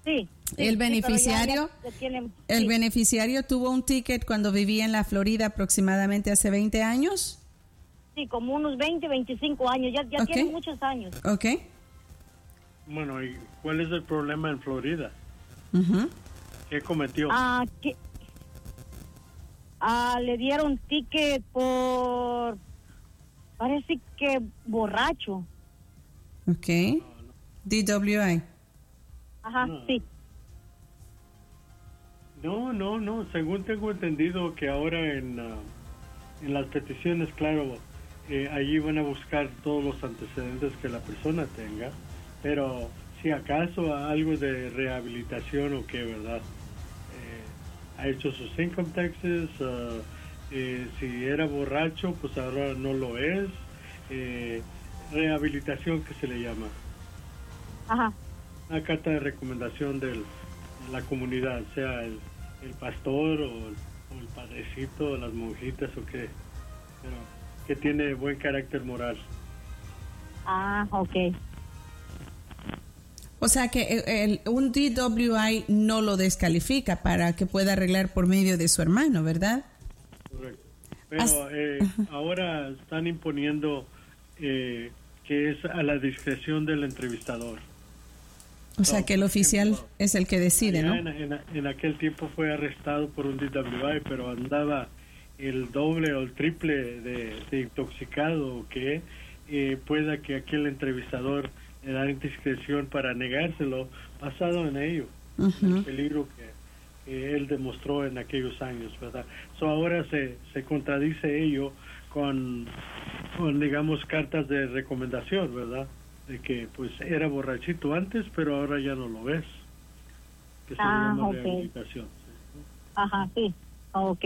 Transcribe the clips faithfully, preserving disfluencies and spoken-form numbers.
Sí. sí el beneficiario, sí, ya, ya tienen, el sí. beneficiario tuvo un ticket cuando vivía en la Florida aproximadamente hace veinte años. Sí, como unos veinte, veinticinco años, ya, ya Okay. tiene muchos años. Ok. Bueno, ¿y cuál es el problema en Florida? Uh-huh. ¿Qué cometió? Ah, que ah, le dieron ticket por, parece que borracho. Ok. D W I. Ajá, No. sí. No, no, no. Según tengo entendido que ahora en, uh, en las peticiones, claro, eh, allí van a buscar todos los antecedentes que la persona tenga, pero si acaso algo de rehabilitación o qué, ¿verdad? Eh, ha hecho sus income taxes, uh, eh, si era borracho, pues ahora no lo es. Eh, rehabilitación que se le llama. Ajá. Una carta de recomendación del, de la comunidad, sea el, el pastor o el, o el padrecito o las monjitas o qué, pero que tiene buen carácter moral. Ah, ok. O sea que el, el, un D W I no lo descalifica para que pueda arreglar por medio de su hermano, ¿verdad? Correcto. Pero eh, ahora están imponiendo eh, que es a la discreción del entrevistador. O sea que el oficial ejemplo, es el que decide, ¿no? En, en, en aquel tiempo fue arrestado por un D W I, pero andaba el doble o el triple de, de intoxicado, que eh, pueda que aquel entrevistador le da discreción para negárselo, basado en ello, uh-huh. en el peligro que, que él demostró en aquellos años, ¿verdad? So ahora se, se contradice ello con, con, digamos, cartas de recomendación, ¿verdad? De que pues era borrachito antes, pero ahora ya no lo ves. Que se ah, llama okay. rehabilitación. ¿Sí? Ajá, sí. Ok.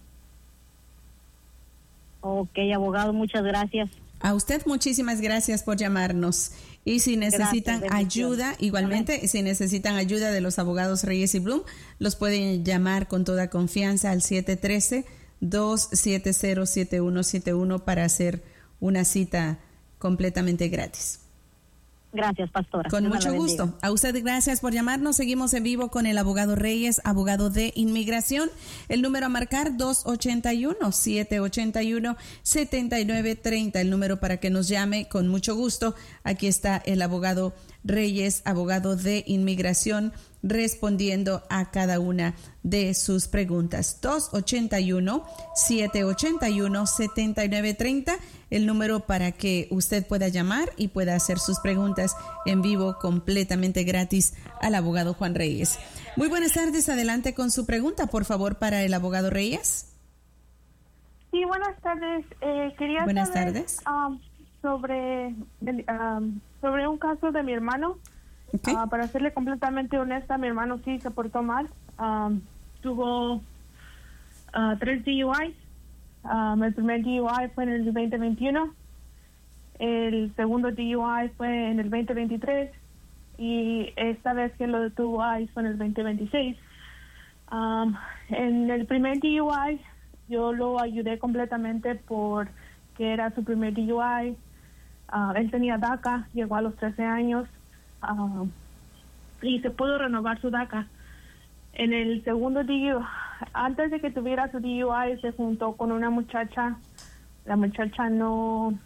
Ok, abogado, muchas gracias. A usted muchísimas gracias por llamarnos. Y si necesitan gracias, ayuda, igualmente, Amén. Si necesitan ayuda de los abogados Reyes y Blum, los pueden llamar con toda confianza al siete uno tres, dos siete cero, siete uno siete uno para hacer una cita completamente gratis. Gracias, pastora. Con mucho gusto. A usted gracias por llamarnos. Seguimos en vivo con el abogado Reyes, abogado de inmigración. El número a marcar dos ocho uno, siete ocho uno, siete nueve tres cero. El número para que nos llame con mucho gusto. Aquí está el abogado Reyes, abogado de inmigración, respondiendo a cada una de sus preguntas. dos ocho uno, siete ocho uno, siete nueve tres cero. El número para que usted pueda llamar y pueda hacer sus preguntas en vivo completamente gratis al abogado Juan Reyes. Muy buenas tardes, adelante con su pregunta, por favor, para el abogado Reyes. Sí, buenas tardes. Eh, quería buenas saber tardes. Um, sobre, um, sobre un caso de mi hermano. Okay. Uh, para serle completamente honesta, mi hermano sí se portó mal. Um, tuvo uh, tres D U Is. Um, el primer D U I fue en el veinte veintiuno, el segundo D U I fue en el veinte veintitrés y esta vez que lo detuvo I C E fue en el veinte veintiséis. Um, en el primer D U I yo lo ayudé completamente porque era su primer D U I. Uh, él tenía DACA, llegó a los trece años uh, y se pudo renovar su DACA. En el segundo D U I, antes de que tuviera su D U I, se juntó con una muchacha. La muchacha no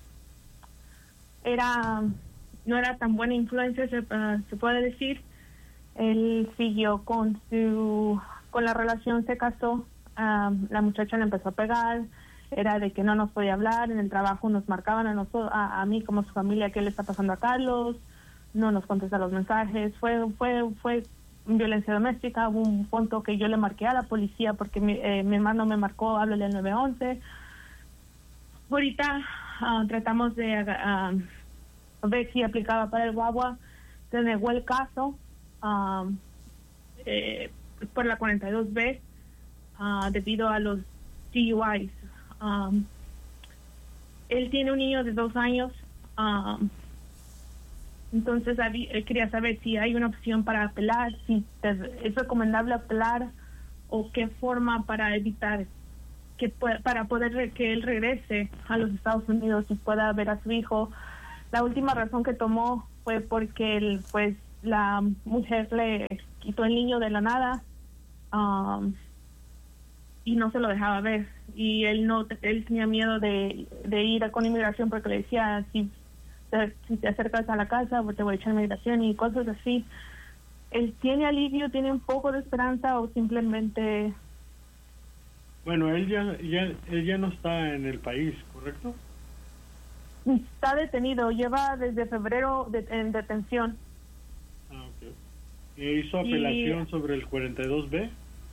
era no era tan buena influencia, se, uh, se puede decir. Él siguió con su con la relación, se casó. Um, la muchacha le empezó a pegar. Era de que no nos podía hablar. En el trabajo nos marcaban a nosotros, a, a mí como su familia, qué le está pasando a Carlos. No nos contesta los mensajes. Fue fue fue violencia doméstica. Hubo un punto que yo le marqué a la policía porque mi, eh, mi hermano me marcó, háblale al nueve once. Ahorita uh, tratamos de uh, ver si aplicaba para el guagua. Se negó el caso uh, eh, por la cuarenta y dos B uh, debido a los D U Is. Um, él tiene un niño de dos años. Um, Entonces eh, quería saber si hay una opción para apelar, si te, es recomendable apelar o qué forma para evitar que para poder que él regrese a los Estados Unidos y pueda ver a su hijo. La última razón que tomó fue porque él, pues la mujer le quitó el niño de la nada um, y no se lo dejaba ver. Y él no él tenía miedo de, de ir con inmigración porque le decía, si, si te acercas a la casa pues te voy a echar inmigración y cosas así. Él tiene alivio, tiene un poco de esperanza o simplemente... Bueno, él ya, ya, él ya no está en el país, ¿correcto? Está detenido, lleva desde febrero de, en detención. Ah, ok. ¿E hizo apelación y, sobre el cuarenta y dos B?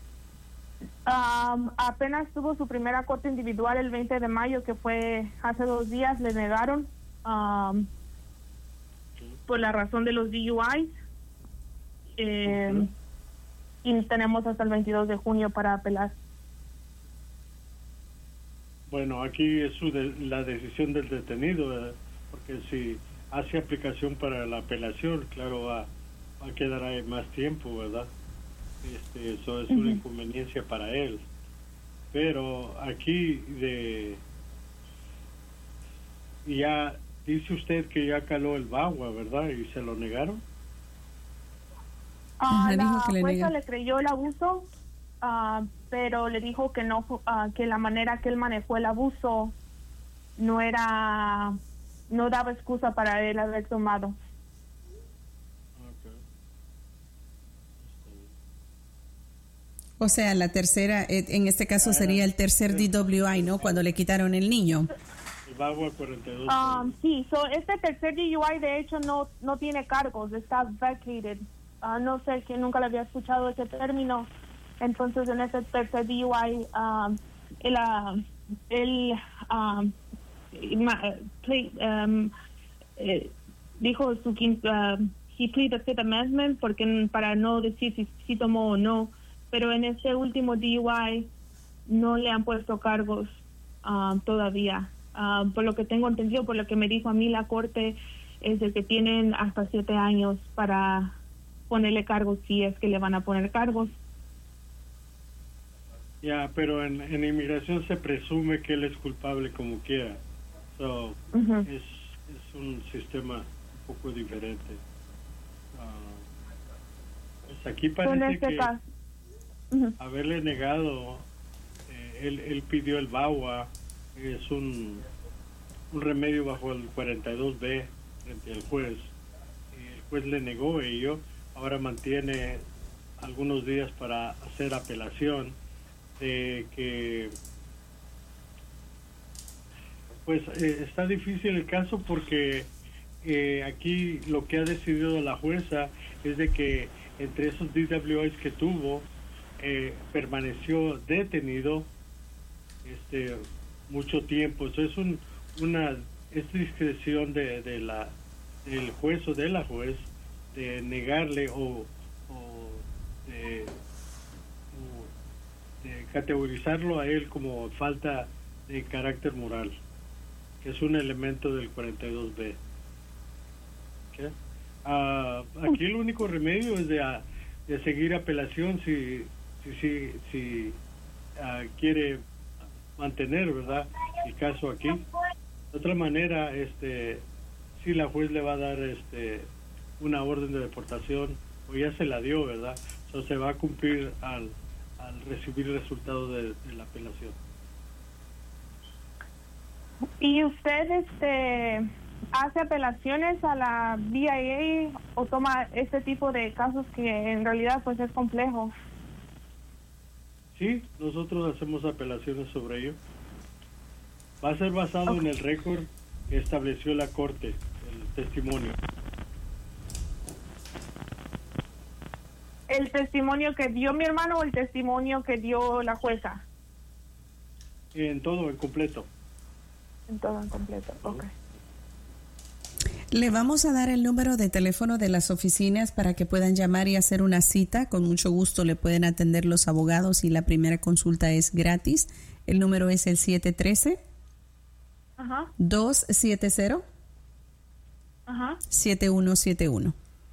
Um, apenas tuvo su primera corte individual el veinte de mayo, que fue hace dos días, le negaron um, okay. por la razón de los D U Is. Eh, okay. Y tenemos hasta el veintidós de junio para apelar. Bueno, aquí es su de, la decisión del detenido, ¿verdad? Porque si hace aplicación para la apelación, claro, va, va a quedar ahí más tiempo, ¿verdad? Este, eso es uh-huh. una inconveniencia para él. Pero aquí de ya dice usted que ya caló el bagua, ¿verdad? Y se lo negaron. Uh, la jueza le creyó el abuso. Uh, pero le dijo que no uh, que la manera que él manejó el abuso no era no daba excusa para él haber tomado. Okay. O sea, la tercera, en este caso sería el tercer D W I, ¿no? Cuando le quitaron el niño. El bagua cuarenta y dos. Um, sí, so este tercer D U I de hecho no no tiene cargos, está vacated. Uh, no sé, que nunca le había escuchado ese término. Entonces, en ese tercer D U I, um, él, uh, él um, play, um, eh, dijo su uh, he pleaded the Fifth Amendment porque para no decir si, si tomó o no, pero en ese último D U I no le han puesto cargos uh, todavía. Uh, por lo que tengo entendido, por lo que me dijo a mí la corte, es de que tienen hasta siete años para ponerle cargos si es que le van a poner cargos. Ya, yeah, pero en, en inmigración se presume que él es culpable como quiera. So, uh-huh. es, es un sistema un poco diferente. Uh, pues aquí parece este que caso. Uh-huh. haberle negado, eh, él, él pidió el bagua, es un, un remedio bajo el cuarenta y dos B frente al juez. El juez le negó ello, ahora mantiene algunos días para hacer apelación. Eh, que pues eh, está difícil el caso porque eh, aquí lo que ha decidido la jueza es de que entre esos D W Is que tuvo eh, permaneció detenido este mucho tiempo. Eso es un, una es discreción de, de la del juez o de la juez de negarle o, o de categorizarlo a él como falta de carácter moral, que es un elemento del cuarenta y dos B. ¿Okay? Uh, aquí el único remedio es de, uh, de seguir apelación si si si, si uh, quiere mantener, ¿verdad?, el caso aquí. De otra manera, este, si la juez le va a dar este una orden de deportación, o ya se la dio, ¿verdad? So, se va a cumplir al al recibir el resultado de, de la apelación. ¿Y usted este hace apelaciones a la V I A o toma este tipo de casos que en realidad pues es complejo? Sí, nosotros hacemos apelaciones sobre ello. Va a ser basado okay. en el récord que estableció la corte, el testimonio. ¿El testimonio que dio mi hermano o el testimonio que dio la jueza? En todo, en completo. En todo, en completo, ok. Le vamos a dar el número de teléfono de las oficinas para que puedan llamar y hacer una cita. Con mucho gusto le pueden atender los abogados y la primera consulta es gratis. El número es el siete uno tres, Ajá. dos siete cero, Ajá. siete uno siete uno.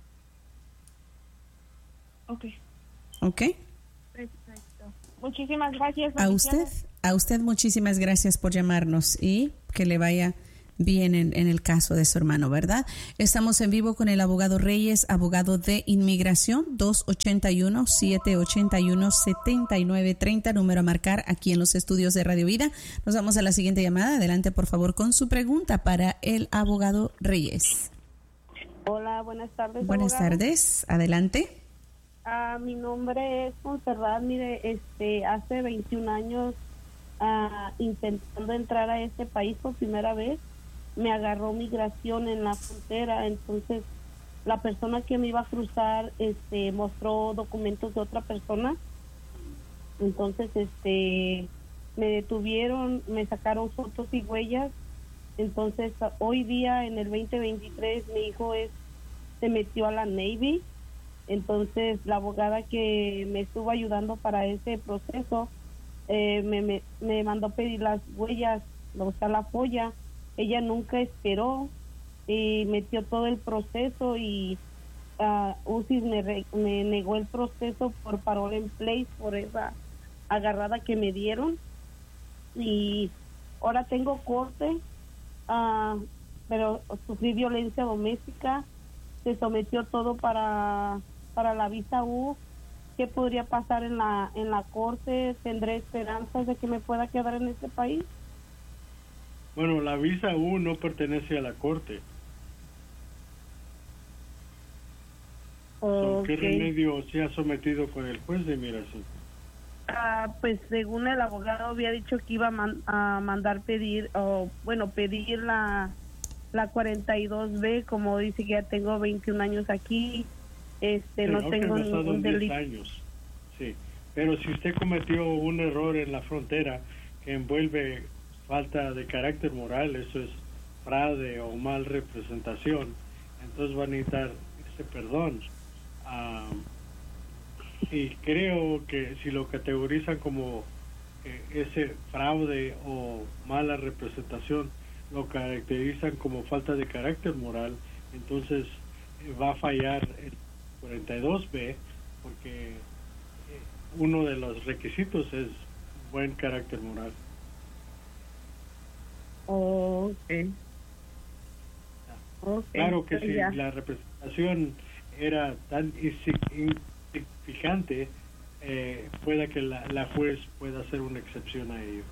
Ok. Ok. Perfecto. Muchísimas gracias. A usted, a usted muchísimas gracias por llamarnos y que le vaya bien en, en el caso de su hermano, ¿verdad? Estamos en vivo con el abogado Reyes, abogado de inmigración, dos ochenta y uno, siete ochenta y uno, setenta y nueve treinta, número a marcar aquí en los estudios de Radio Vida. Nos vamos a la siguiente llamada. Adelante, por favor, con su pregunta para el abogado Reyes. Hola, buenas tardes. Buenas abogado. tardes, adelante. Ah, mi nombre es Montserrat. Mire, este, hace veintiún años, ah, intentando entrar a este país por primera vez, me agarró migración en la frontera. Entonces la persona que me iba a cruzar este mostró documentos de otra persona. Entonces este me detuvieron, me sacaron fotos y huellas. Entonces hoy día en el veinte veintitrés mi hijo es se metió a la Navy. Entonces la abogada que me estuvo ayudando para ese proceso eh, me, me, me mandó pedir las huellas, o sea, la folla. Ella nunca esperó y metió todo el proceso y uh, U C I S me, re, me negó el proceso por parole en place, por esa agarrada que me dieron. Y ahora tengo corte, uh, pero sufrí violencia doméstica, se sometió todo para, para la visa U. ¿Qué podría pasar en la, en la corte? ¿Tendré esperanzas de que me pueda quedar en este país? Bueno, la visa U no pertenece a la corte. Okay. ¿Qué remedio se ha sometido con el juez de inmigración? Ah, pues según el abogado había dicho que iba a, man, a mandar pedir, o bueno, pedir la, la cuarenta y dos B, como dice que ya tengo veintiún años aquí, este, sí, no tengo ningún delito. años. Sí, pero si usted cometió un error en la frontera que envuelve falta de carácter moral, eso es fraude o mal representación, entonces va a necesitar ese perdón. Uh, y creo que si lo categorizan como eh, ese fraude o mala representación, lo caracterizan como falta de carácter moral, entonces eh, va a fallar el cuarenta y dos B, porque eh, uno de los requisitos es buen carácter moral. Okay. Okay. Claro que pues si ya. la representación era tan insignificante, eh, pueda que la, la juez pueda hacer una excepción a ello.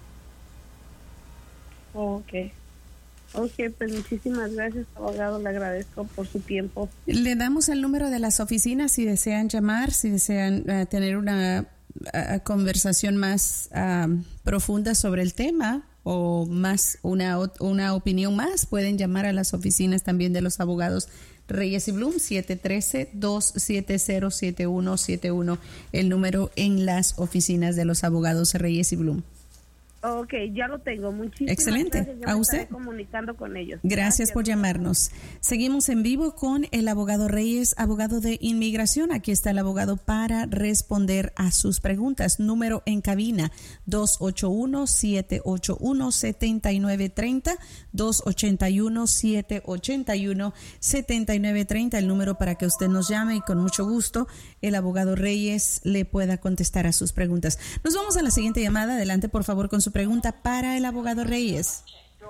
Okay. Okay, pues muchísimas gracias, abogado, le agradezco por su tiempo. Le damos el número de las oficinas si desean llamar, si desean uh, tener una uh, conversación más uh, profunda sobre el tema o más una, una opinión más, pueden llamar a las oficinas también de los abogados Reyes y Bloom, siete uno tres, dos siete cero, siete uno siete uno, el número en las oficinas de los abogados Reyes y Bloom. Ok, ya lo tengo. Muchísimas Excelente. gracias. Yo ¿A me usted? estaré comunicando con ellos. Gracias, Gracias por llamarnos. Seguimos en vivo con el abogado Reyes, abogado de inmigración. Aquí está el abogado para responder a sus preguntas. Número en cabina dos ocho uno, siete ocho uno, siete nueve tres cero, dos ocho uno, siete ocho uno, siete nueve tres cero, el número para que usted nos llame y con mucho gusto el abogado Reyes le pueda contestar a sus preguntas. Nos vamos a la siguiente llamada. Adelante, por favor, con su pregunta para el abogado Reyes.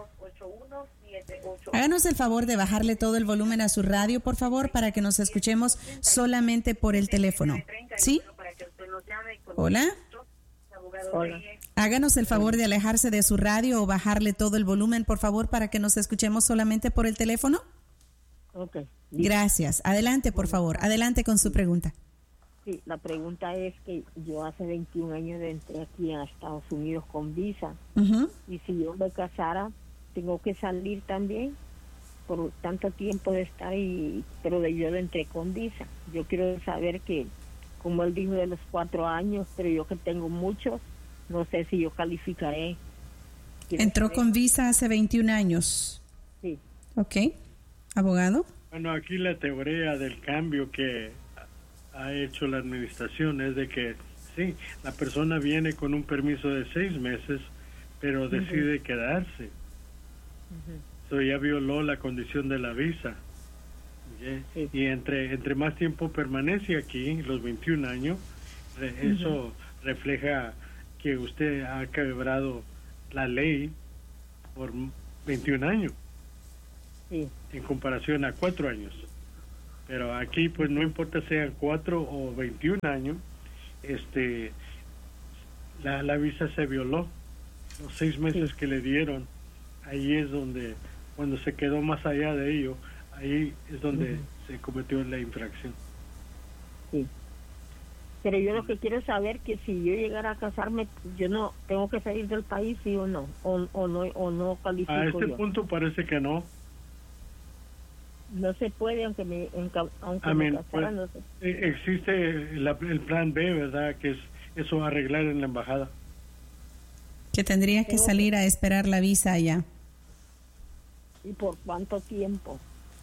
Háganos el favor de bajarle todo el volumen a su radio, por favor, para que nos escuchemos solamente por el teléfono. ¿Sí? Hola. Hola. Háganos el favor de alejarse de su radio o bajarle todo el volumen, por favor, para que nos escuchemos solamente por el teléfono. Ok. Gracias. Adelante, por favor. Adelante con su pregunta. Sí, la pregunta es que yo hace veintiún años entré aquí a Estados Unidos con visa. Uh-huh. Y si yo me casara, tengo que salir también por tanto tiempo de estar ahí, pero de yo entré con visa. Yo quiero saber que, como él dijo de los cuatro años, pero yo que tengo muchos, no sé si yo calificaré. Quiero Entró saber. con visa hace veintiún años. Sí. Ok. Abogado. Bueno, aquí la teoría del cambio que ha hecho la administración es de que sí, la persona viene con un permiso de seis meses, pero decide uh-huh. quedarse. Uh-huh. So ya violó la condición de la visa. ¿Okay? Sí. Y entre entre más tiempo permanece aquí, los veintiún años, re, uh-huh. eso refleja que usted ha quebrado la ley por veintiún años. Sí. En comparación a cuatro años. Pero aquí, pues no importa sean cuatro o veintiún años, este, la, la visa se violó. Los seis meses sí. que le dieron, ahí es donde, cuando se quedó más allá de ello, ahí es donde uh-huh. se cometió la infracción. Sí. Pero yo lo que quiero saber que si yo llegara a casarme, yo no tengo que salir del país, sí o no, o, o no, o no califico. A este yo. punto parece que no. No se puede, aunque me, aunque I me mean, casara, pues, no sé. Existe la, el plan B, ¿verdad? Que es eso, arreglar en la embajada. Que tendría que salir a esperar la visa allá. ¿Y por cuánto tiempo?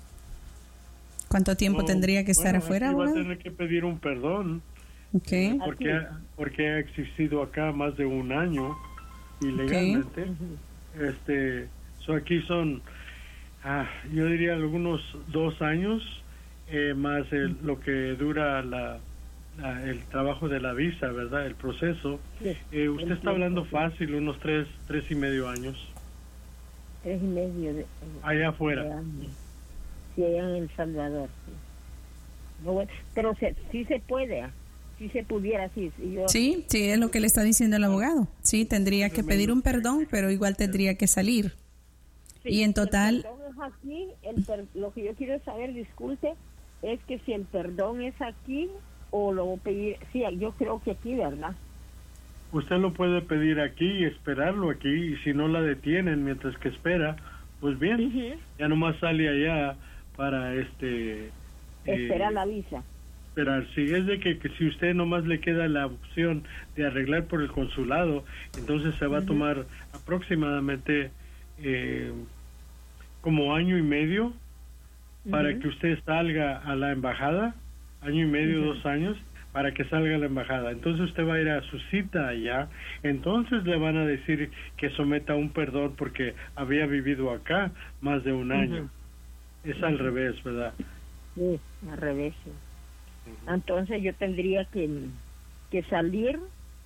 ¿Cuánto tiempo no, tendría que estar bueno, afuera? Va a tener que pedir un perdón. Okay. Porque, ha, porque ha existido acá más de un año ilegalmente. Okay. Uh-huh. Este, so aquí son, ah, yo diría algunos dos años eh, más el, lo que dura la, la, el trabajo de la visa, ¿verdad? El proceso. Sí, eh, usted está hablando fácil, unos tres, tres y medio años. Tres y medio de, allá afuera. De sí, allá en El Salvador. Sí. No, bueno, pero se, sí se puede. Si se pudiera, sí. Si yo... Sí, sí, es lo que le está diciendo el abogado. Sí, tendría que pedir un perdón, pero igual tendría que salir. Sí, y en total... El perdón es aquí, el per... lo que yo quiero saber, disculpe, es que si el perdón es aquí o lo voy a pedir... Sí, yo creo que aquí, ¿verdad? Usted lo puede pedir aquí y esperarlo aquí, y si no la detienen mientras que espera, pues bien, uh-huh. ya nomás sale allá para este... Esperar eh, la visa. Esperar, si es de que, que si usted nomás le queda la opción de arreglar por el consulado, entonces se va uh-huh. a tomar aproximadamente eh, como año y medio uh-huh. para que usted salga a la embajada, año y medio, uh-huh. dos años, para que salga a la embajada. Entonces usted va a ir a su cita allá, entonces le van a decir que someta un perdón porque había vivido acá más de un año. Uh-huh. Es al uh-huh. revés, ¿verdad? Sí, al revés, sí. Entonces yo tendría que, que salir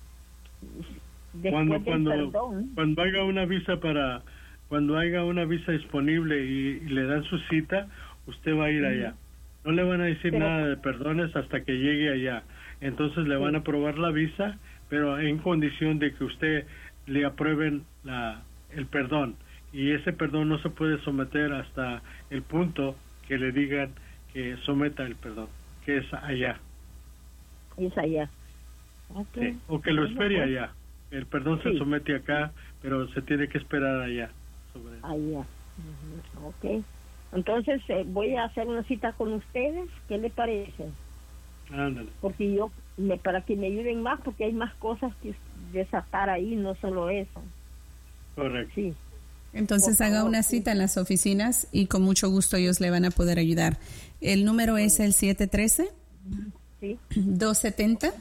después cuando, del cuando, perdón. Cuando haya una visa para, cuando haya una visa disponible y, y le dan su cita, usted va a ir uh-huh. allá. No le van a decir pero, nada de perdones hasta que llegue allá. Entonces le sí. van a aprobar la visa, pero en condición de que usted le aprueben la, el perdón. Y ese perdón no se puede someter hasta el punto que le digan que someta el perdón, que es allá. Es allá. Okay. Sí, o que lo espere allá. El perdón sí. se somete acá, pero se tiene que esperar allá. Sobre allá. Uh-huh. Ok. Entonces eh, voy a hacer una cita con ustedes. ¿Qué le parece? Ándale. Porque yo, me, para que me ayuden más, porque hay más cosas que desatar ahí, no solo eso. Correcto. Sí. Entonces haga favor, una cita sí. en las oficinas y con mucho gusto ellos le van a poder ayudar. El número es el siete uno tres, sí. dos siete cero,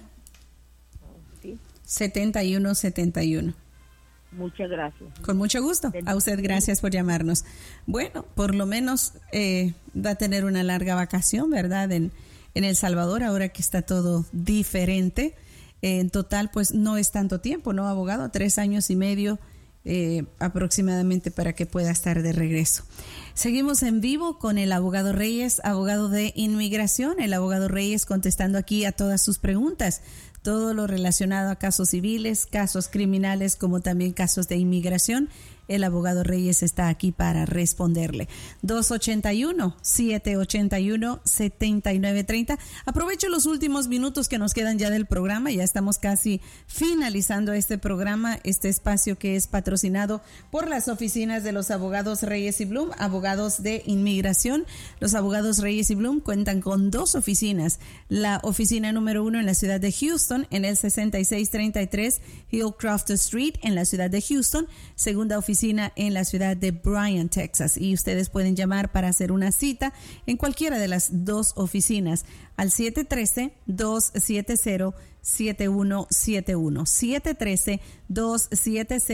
sí. siete uno siete uno. Muchas gracias. Con mucho gusto. A usted gracias por llamarnos. Bueno, por lo menos eh, va a tener una larga vacación, ¿verdad? En, en El Salvador, ahora que está todo diferente. Eh, en total, pues no es tanto tiempo, ¿no, abogado? Tres años y medio Eh, aproximadamente para que pueda estar de regreso. Seguimos en vivo con el abogado Reyes, abogado de inmigración, el abogado Reyes contestando aquí a todas sus preguntas, todo lo relacionado a casos civiles, casos criminales, como también casos de inmigración. El abogado Reyes está aquí para responderle. dos ocho uno, siete ocho uno, siete nueve tres cero. Aprovecho los últimos minutos que nos quedan ya del programa. Ya estamos casi finalizando este programa, este espacio que es patrocinado por las oficinas de los abogados Reyes y Blum, abogados de inmigración. Los abogados Reyes y Blum cuentan con dos oficinas. La oficina número uno en la ciudad de Houston, en el sesenta y seis treinta y tres Hillcroft Street, en la ciudad de Houston. Segunda oficina en la ciudad de Bryan, Texas, y ustedes pueden llamar para hacer una cita en cualquiera de las dos oficinas al siete uno tres, dos siete cero, siete uno siete uno, siete uno tres, dos siete cero,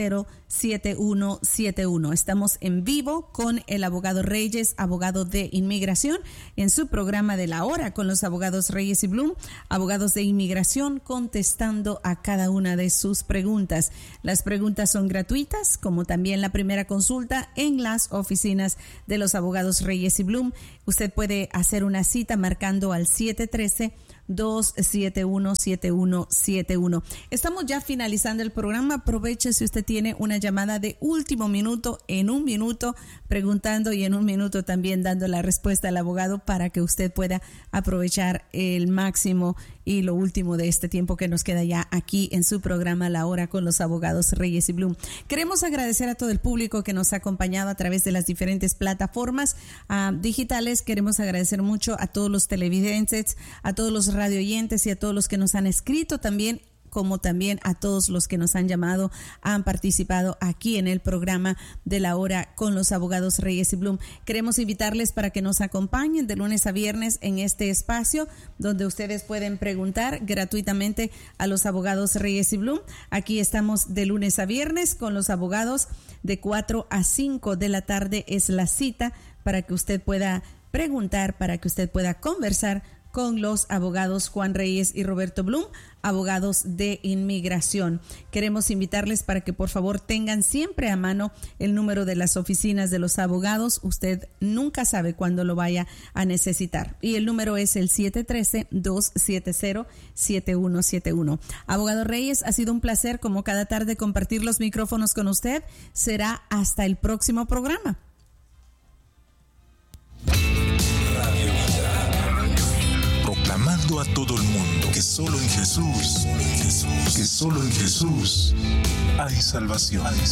siete uno siete uno. Estamos en vivo con el abogado Reyes, abogado de inmigración, en su programa de la hora con los abogados Reyes y Bloom, abogados de inmigración, contestando a cada una de sus preguntas. Las preguntas son gratuitas, como también la primera consulta en las oficinas de los abogados Reyes y Bloom. Usted puede hacer una cita marcando al siete uno tres, dos siete uno, siete uno siete uno. Estamos ya finalizando el programa. Aproveche si usted tiene una llamada de último minuto, en un minuto preguntando y en un minuto también dando la respuesta al abogado para que usted pueda aprovechar el máximo y lo último de este tiempo que nos queda ya aquí en su programa La Hora con los abogados Reyes y Bloom. Queremos agradecer a todo el público que nos ha acompañado a través de las diferentes plataformas uh, digitales. Queremos agradecer mucho a todos los televidentes, a todos los radio oyentes y a todos los que nos han escrito también, como también a todos los que nos han llamado, han participado aquí en el programa de La Hora con los abogados Reyes y Bloom. Queremos invitarles para que nos acompañen de lunes a viernes en este espacio donde ustedes pueden preguntar gratuitamente a los abogados Reyes y Bloom. Aquí estamos de lunes a viernes con los abogados de cuatro a cinco de la tarde es la cita para que usted pueda preguntar, para que usted pueda conversar con los abogados Juan Reyes y Roberto Bloom, abogados de inmigración. Queremos invitarles para que por favor tengan siempre a mano el número de las oficinas de los abogados. Usted nunca sabe cuándo lo vaya a necesitar. Y el número es el siete uno tres, dos siete cero, siete uno siete uno. Abogado Reyes, ha sido un placer como cada tarde compartir los micrófonos con usted. Será hasta el próximo programa. Proclamando a todo el mundo que solo en Jesús, que solo en Jesús hay salvación.